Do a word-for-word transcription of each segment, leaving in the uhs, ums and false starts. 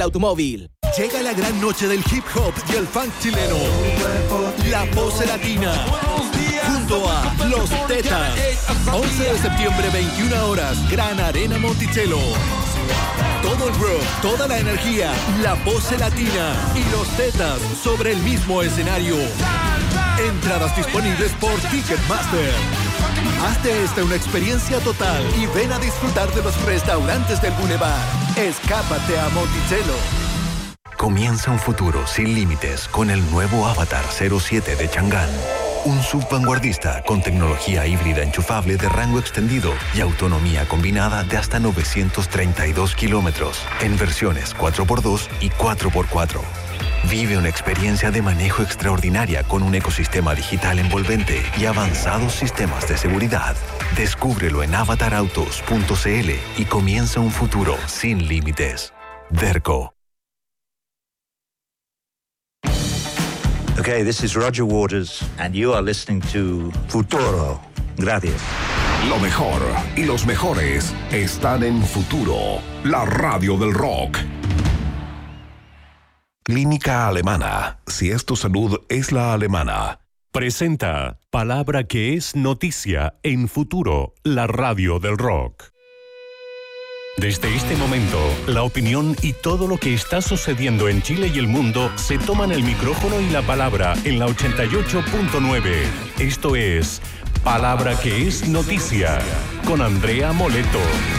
automóvil. Llega la gran noche del hip hop y el funk chileno. La Pose Latina. Junto a Los Tetas. once de septiembre, veintiuna horas. Gran Arena Monticello. Todo el rock, toda la energía, La Pose Latina y Los Tetas sobre el mismo escenario. Entradas disponibles por Ticketmaster. Hazte esta una experiencia total y ven a disfrutar de los restaurantes del Boulevard. Escápate a Monticello. Comienza un futuro sin límites con el nuevo Avatar cero siete de Chang'an. Un sub vanguardista con tecnología híbrida enchufable de rango extendido y autonomía combinada de hasta novecientos treinta y dos kilómetros en versiones cuatro por dos y cuatro por cuatro. Vive una experiencia de manejo extraordinaria con un ecosistema digital envolvente y avanzados sistemas de seguridad. Descúbrelo en avatar autos punto c l y comienza un futuro sin límites. Derco. Okay, this is Roger Waters, and you are listening to Futuro. Gracias. Lo mejor y los mejores están en Futuro, la radio del rock. Clínica Alemana. Si es tu salud, es la alemana. Presenta Palabra que es noticia en Futuro, la radio del rock. Desde este momento, la opinión y todo lo que está sucediendo en Chile y el mundo se toman el micrófono y la palabra en la ochenta y ocho punto nueve. Esto es Palabra que es noticia con Andrea Moleto.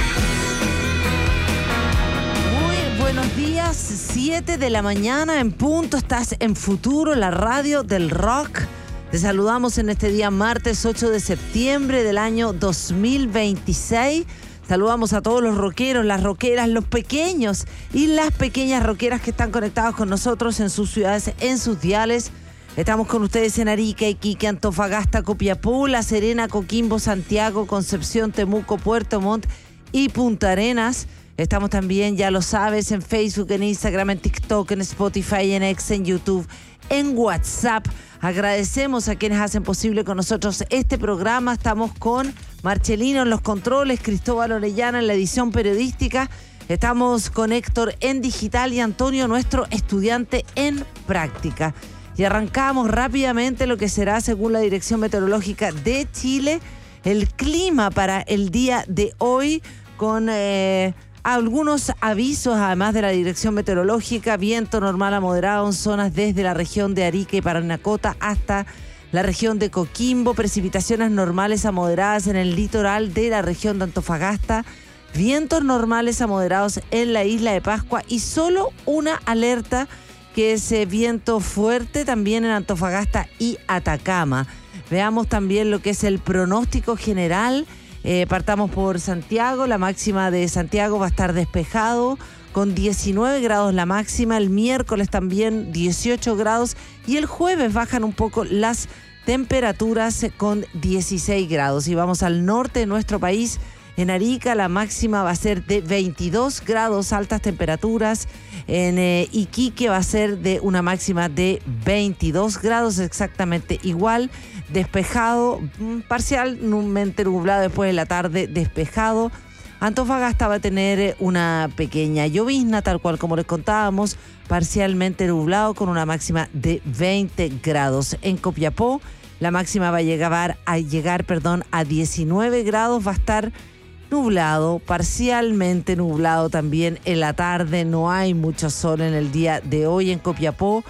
Muy buenos días, siete de la mañana en punto. Estás en Futuro, la radio del rock. Te saludamos en este día martes ocho de septiembre del año dos mil veintiséis. Saludamos a todos los rockeros, las rockeras, los pequeños y las pequeñas rockeras que están conectados con nosotros en sus ciudades, en sus diales. Estamos con ustedes en Arica, Iquique, Antofagasta, Copiapó, La Serena, Coquimbo, Santiago, Concepción, Temuco, Puerto Montt y Punta Arenas. Estamos también, ya lo sabes, en Facebook, en Instagram, en TikTok, en Spotify, en X, en YouTube, en WhatsApp. Agradecemos a quienes hacen posible con nosotros este programa. Estamos con Marcelino en los controles, Cristóbal Orellana en la edición periodística. Estamos con Héctor en digital y Antonio, nuestro estudiante en práctica. Y arrancamos rápidamente lo que será, según la Dirección Meteorológica de Chile, el clima para el día de hoy con eh, algunos avisos, además de la Dirección Meteorológica: viento normal a moderado en zonas desde la región de Arica y Parinacota hasta la región de Coquimbo, precipitaciones normales a moderadas en el litoral de la región de Antofagasta, vientos normales a moderados en la isla de Pascua y solo una alerta que es eh, viento fuerte también en Antofagasta y Atacama. Veamos también lo que es el pronóstico general. Eh, partamos por Santiago. La máxima de Santiago va a estar despejado con diecinueve grados la máxima. El miércoles también dieciocho grados y el jueves bajan un poco las temperaturas con dieciséis grados. Y vamos al norte de nuestro país. En Arica la máxima va a ser de veintidós grados, altas temperaturas. En eh, Iquique va a ser de una máxima de veintidós grados, exactamente igual. Despejado, parcialmente nublado después de la tarde, despejado. Antofagasta va a tener una pequeña llovizna, tal cual como les contábamos, parcialmente nublado con una máxima de veinte grados. En Copiapó la máxima va a llegar, a, llegar perdón, a diecinueve grados, va a estar nublado, parcialmente nublado también en la tarde. No hay mucho sol en el día de hoy en Copiapó.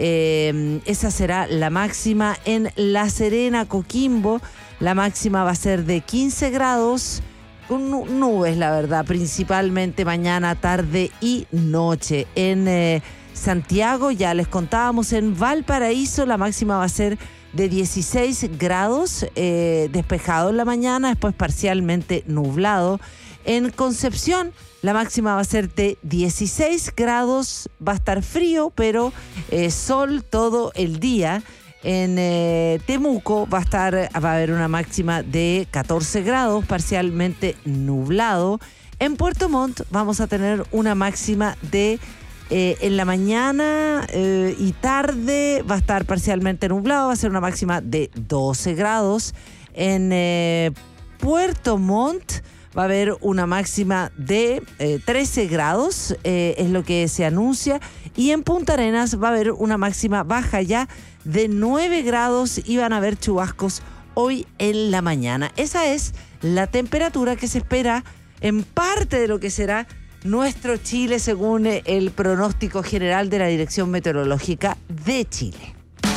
Eh, esa será la máxima. En La Serena, Coquimbo, la máxima va a ser de quince grados, con nubes, la verdad, principalmente mañana, tarde y noche. En eh, Santiago, ya les contábamos, en Valparaíso la máxima va a ser de dieciséis grados, eh, despejado en la mañana, después parcialmente nublado. En Concepción la máxima va a ser de dieciséis grados, va a estar frío, pero eh, sol todo el día. En eh, Temuco va a estar, va a haber una máxima de catorce grados, parcialmente nublado. En Puerto Montt vamos a tener una máxima de eh, en la mañana eh, y tarde va a estar parcialmente nublado, va a ser una máxima de doce grados. En eh, Puerto Montt va a haber una máxima de eh, trece grados, eh, es lo que se anuncia, y en Punta Arenas va a haber una máxima baja ya de nueve grados y van a haber chubascos hoy en la mañana. Esa es la temperatura que se espera en parte de lo que será nuestro Chile según el pronóstico general de la Dirección Meteorológica de Chile.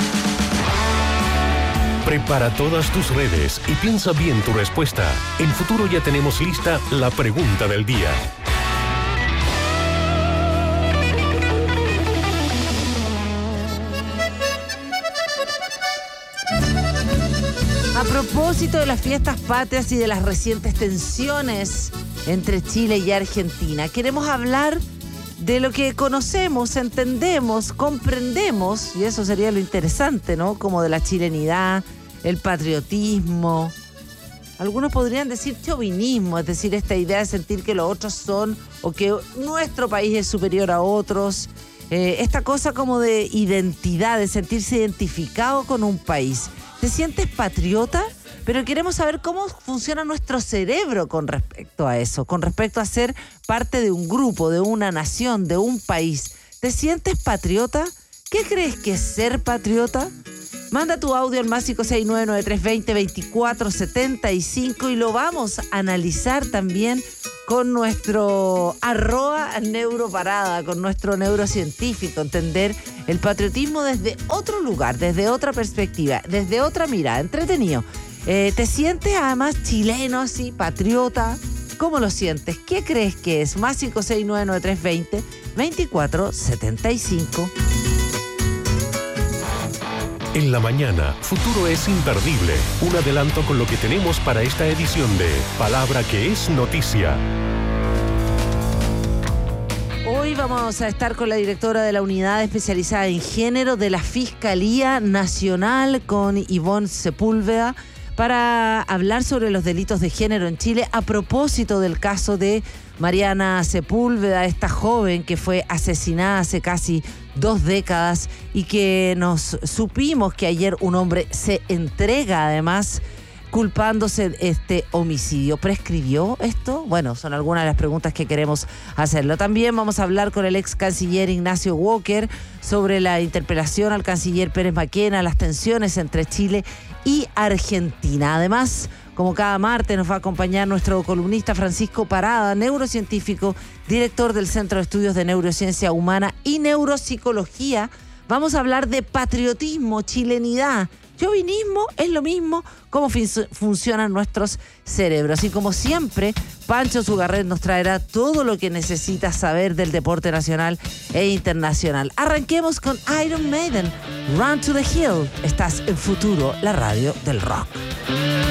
Prepara todas tus redes y piensa bien tu respuesta. En Futuro ya tenemos lista la pregunta del día. A propósito de las fiestas patrias y de las recientes tensiones entre Chile y Argentina, queremos hablar de lo que conocemos, entendemos, comprendemos, y eso sería lo interesante, ¿no? Como de la chilenidad, el patriotismo. Algunos podrían decir chauvinismo, es decir, esta idea de sentir que los otros son o que nuestro país es superior a otros. Eh, esta cosa como de identidad, de sentirse identificado con un país. ¿Te sientes patriota? Pero queremos saber cómo funciona nuestro cerebro con respecto a eso, con respecto a ser parte de un grupo, de una nación, de un país. ¿Te sientes patriota? ¿Qué crees que es ser patriota? Manda tu audio al más cinco seis nueve nueve tres dos cero veinticuatro setenta y cinco y lo vamos a analizar también con nuestro arroba neuroparada, con nuestro neurocientífico, entender el patriotismo desde otro lugar, desde otra perspectiva, desde otra mirada, entretenido. Eh, ¿Te sientes además chileno, así, patriota? ¿Cómo lo sientes? ¿Qué crees que es? Más cinco seis nueve nueve tres dos cero veinticuatro setenta y cinco. En la mañana, Futuro es imperdible. Un adelanto con lo que tenemos para esta edición de Palabra que es Noticia. Hoy vamos a estar con la directora de la Unidad Especializada en Género de la Fiscalía Nacional, con Ivonne Sepúlveda, para hablar sobre los delitos de género en Chile a propósito del caso de Mariana Sepúlveda, esta joven que fue asesinada hace casi dos décadas y que nos supimos que ayer un hombre se entrega además culpándose de este homicidio. ¿Prescribió esto? Bueno, son algunas de las preguntas que queremos hacerlo. También vamos a hablar con el ex canciller Ignacio Walker sobre la interpelación al canciller Pérez Maquena, las tensiones entre Chile y Argentina. Además, como cada martes, nos va a acompañar nuestro columnista Francisco Parada, neurocientífico, director del Centro de Estudios de Neurociencia Humana y Neuropsicología. Vamos a hablar de patriotismo, chilenidad. Chauvinismo es lo mismo, cómo fin- funcionan nuestros cerebros. Y como siempre, Pancho Zugarret nos traerá todo lo que necesitas saber del deporte nacional e internacional. Arranquemos con Iron Maiden, Run to the Hill. Estás en Futuro, la radio del rock.